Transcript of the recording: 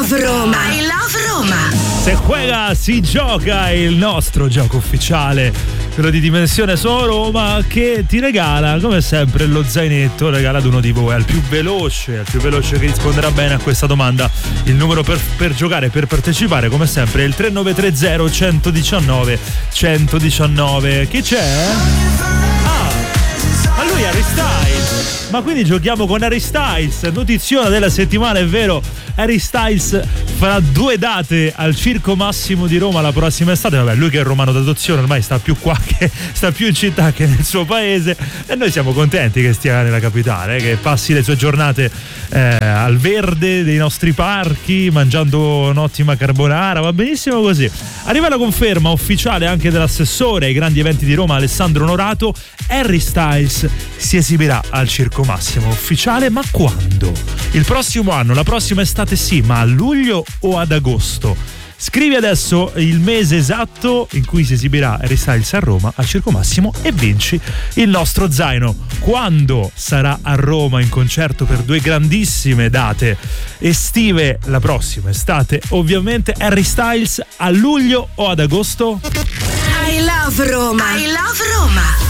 love Roma. I love Roma. Se juega, si gioca, il nostro gioco ufficiale, quello di Dimensione Solo Roma, che ti regala, come sempre, lo zainetto. Regala ad uno di voi, al più veloce che risponderà bene a questa domanda. Il numero per giocare, per partecipare, come sempre, è il 3930 119 119. Chi c'è? Ma lui è Harry Styles. Ma quindi giochiamo con Harry Styles. Notiziona della settimana, è vero, Harry Styles farà 2 date al Circo Massimo di Roma la prossima estate. Vabbè, lui che è romano d'adozione ormai sta più qua, che sta più in città che nel suo paese, e noi siamo contenti che stia nella capitale, che passi le sue giornate al verde dei nostri parchi, mangiando un'ottima carbonara. Va benissimo così. Arriva la conferma ufficiale anche dell'assessore ai grandi eventi di Roma, Alessandro Onorato. Harry Styles si esibirà al Circo Massimo. Ufficiale, ma quando? Il prossimo anno, la prossima estate sì, ma a luglio o ad agosto? Scrivi adesso il mese esatto in cui si esibirà Harry Styles a Roma al Circo Massimo e vinci il nostro zaino. Quando sarà a Roma in concerto per 2 grandissime date estive la prossima estate? Ovviamente Harry Styles, a luglio o ad agosto? I love Roma. I love Roma.